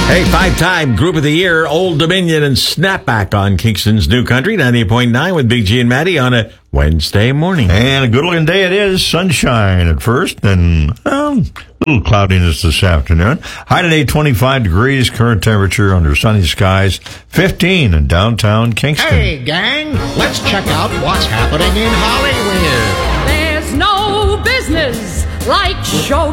Hey, five-time Group of the Year, Old Dominion and Snapback on Kingston's New Country, 98.9 with Big G and Maddie on a Wednesday morning. And a good-looking day it is. Sunshine at first, then a little cloudiness this afternoon. High today, 25 degrees. Current temperature under sunny skies, 15 in downtown Kingston. Hey, gang, let's check out what's happening in Hollywood. There's no business like show